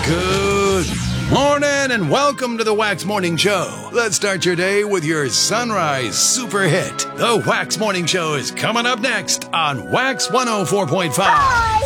Good morning and welcome to the Wax Morning Show. Let's start your day with your Sunrise Super Hit. The Wax Morning Show is coming up next on Wax 104.5.